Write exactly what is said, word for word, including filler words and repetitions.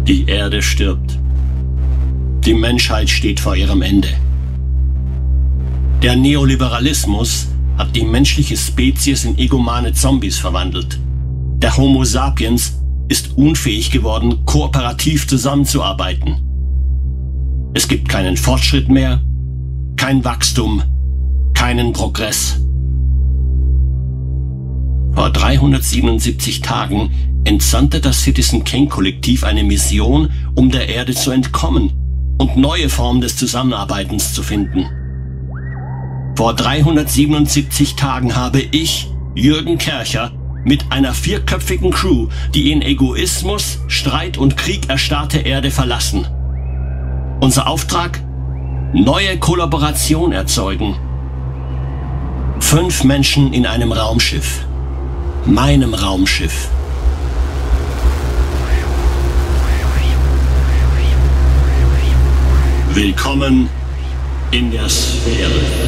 Die Erde stirbt. Die Menschheit steht vor ihrem Ende. Der Neoliberalismus hat die menschliche Spezies in egomane Zombies verwandelt. Der Homo sapiens ist unfähig geworden, kooperativ zusammenzuarbeiten. Es gibt keinen Fortschritt mehr, kein Wachstum, keinen Progress. Vor dreihundertsiebenundsiebzig Tagen entsandte das Citizen Kane Kollektiv eine Mission, um der Erde zu entkommen und neue Formen des Zusammenarbeitens zu finden. Vor dreihundertsiebenundsiebzig Tagen habe ich, Jürgen Kercher, mit einer vierköpfigen Crew die in Egoismus, Streit und Krieg erstarrte Erde verlassen. Unser Auftrag? Neue Kollaboration erzeugen. Fünf Menschen in einem Raumschiff. Meinem Raumschiff. Willkommen in der Sphäre.